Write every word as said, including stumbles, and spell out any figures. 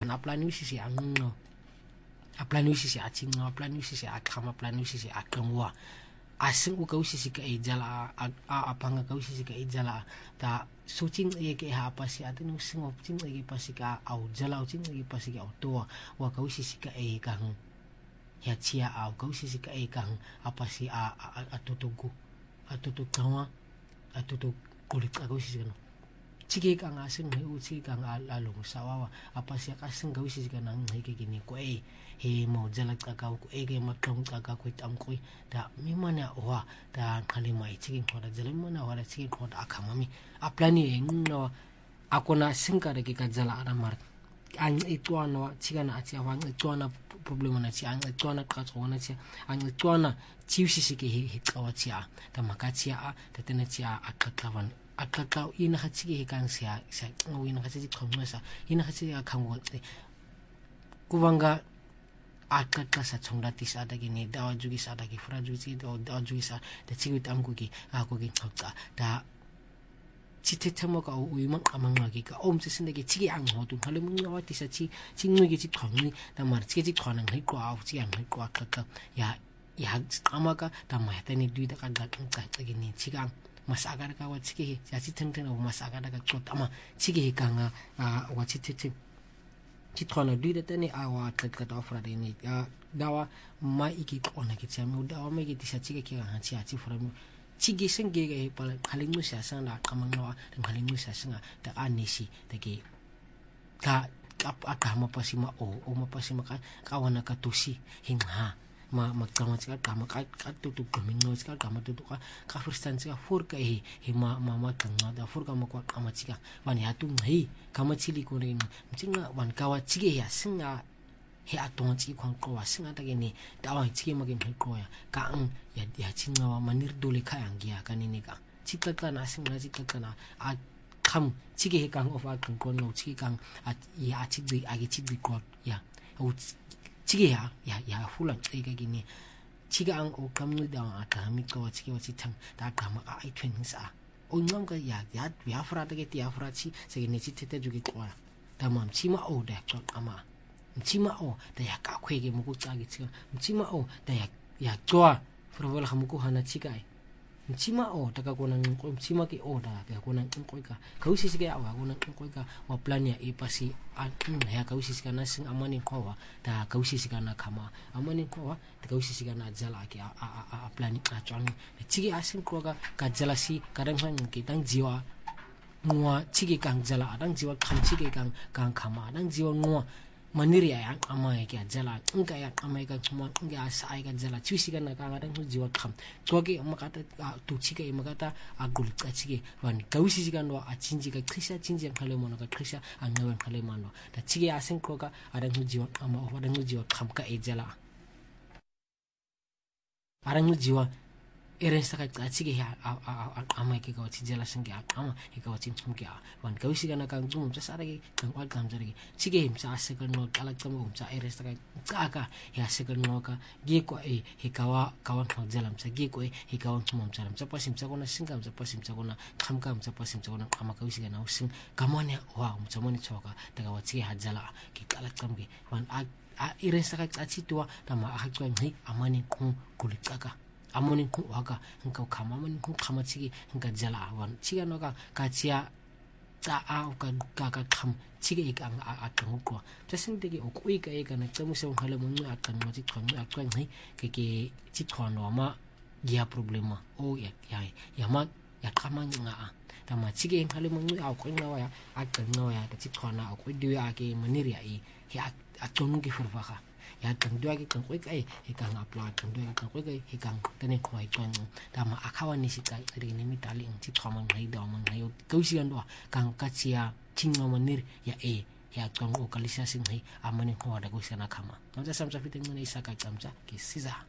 sana plan usisi angno a plan usisi a chinga a plan usisi a khama plan usisi a kangwa asing u ka usisi ka ejala a a panga ka usisi ka ejala ta suching e ke ha pasi atin using of ching e pasi ka au jala ching e pasi ka to wa ka usisi ka e kang ya chia au ka usisi ka e kang apa si a a tutugu a tutukawa a tutu kulit ka usisi ka chige ka nga sing he uchi ka nga along sawawa apa siya ka sing gawi si ka nang he kini ko eh he mo jalat ka ka ko eh ke matong ka ka ko tam ko da mi mana wa da khali mai chige ko da jalim mana wala chige ko da akhamami aplani engno akona sing ka ke ka jala ara mar ang itwana chiga na achi awang itwana problema na chi ang itwana ka tsona chi ang itwana chiusi si ke he kawa chi a da makachi a da tena chi a akakawan akakau ina hatsigi kang sia sia ngo ina hatsigi khongwa sa ina hatsigi khangwa kubanga akaka sa chongda tisa da gini dawa jugi sa da gi fra jugi da dawa jugi sa da chigi tamgu gi ako gi khokka da chite thamo ka uimang amangwa gi ka om se sinde gi chigi ang ho tu khale mung wa tisa chi chingwi gi chi khongni da mar chigi chi khonang hai ko au chi ang hai ko akaka ya ya amaka da ma tani dui da ka ga ka gini chigang masagar ka wa chiki ya chi theng theng o masagar ka chot ama chiki ka nga wa chi chi chi chi thona dui da tani a wa tat ka ta fra de ni dawa mai iki ko na ki cham dawa mai ki tisa chiki ki ha chi a chi fra mu chiki seng ge ge pal khaling mu sa sang na kamang no dang khaling mu sa sang da anisi da ki ka kap akama pasima o o mapasima ka kawana ka tusi hingha ma magkama sika kama ka ka tutu kamino sika kama tutu ka ka firstan sika fur ka he he ma mama kanga da fur kama kwa kama sika wan ya tu ngai kama chili ko rin mchinga wan kawa chige ya singa he atong chi khong ko wa singa ta geni da wa chige ma gen ko ya ka ang ya ya chinga wa manir dole kha yang ya kanini ka chikka ka na singa chikka ka na a kham chige he kang of a kang ko no chige kang a ya chigbi a gi chigbi ko ya o chige ya ya ya fulan chige gini chige ang o kamnu da aka mi ko chige wa chitang da kama a ai twen sa o ngam ka ya ya ya fra ta ke ti afra chi se ni chi tete ju ki ko da mam chi ma o da ko ama chi ma o da ya ka khwe ge mo ko cha gi chi chi ma o da ya ya kwa fra wala kham ko hana chi kai chi ma o ta ka ko nang ko chi ma ki o da ka ko nang ko ka ka usi ge awa ko nang ko ka wa plan ya e pasi a ya ka usi ka na sing amani ko wa da ka usi ka na khama amani ko wa da ka usi ka na jala ki a a plan ka chang chi ge asin ko ka ka jala si kadang hang ki tang jiwa ngwa chi ge kang jala dang jiwa kham chi ge kang kang khama dang jiwa ngwa maniri ya amai ka jala ngka ya amai ka chuma ngya sai ka jala chusi ka na ka ngadang jiwa kham to ke makata tu chi ke makata agul ka chi ke wan kausi ka no a chinji ka khisa chinji khale mono ka khisa angawan khale mano ta chi ke asin ko ka adang jiwa ama adang jiwa kham ka e jala arang jiwa eren sa ka chi ke ya amai ke ka chi jala sangya ama he ka chin chum ke wan kausi ka na ka zum sa sare ke kang wal kam jari chi ke him sa se ka no kala kam um sa eren sa ka ka ka ya se ka no ka ge ko e he ka wa ka wan no jalam sa ge ko e he ka wan chum jalam sa pasim sa ko na singam sa pasim sa ko na kham kam sa pasim sa ko na ama kausi ka na using kamone wa um sa moni choka ta ka wa chi ha jala ki kala kam ke wan a eren sa ka chi tuwa ta ma ha ko ngai amani ku kulit ka amoni ku waka ngka khama amoni ku khama chigi ngka jala wan chiga no ka ka chia ta a ka ka ka kham chigi ik ang a ka ko jasin de ki o ku ka e ka na chamu se hale mo a ka no chi kham a ka ngai ke ke chi thon no ma ya problema o ya ya ya ma ya khama nga a ta ma chigi hale mo a ko nga wa ya a ka no ya ta chi thon na ko de ya ke maniri ya i ya a tonu ki furfa ka ya kang dua ki kang koi kai he kang upload kang dua ki kang koi kai he kang tene khoi kwan ta ma akhawa ni si kai ri ni mi tali ang chi thomang ngai da mang ngai ko si an do kang ka chia ching ma manir ya e ya kang o kalisa sing hai amani ko da ko sana khama ta sam sa fiting ni sa ka chamcha ki siza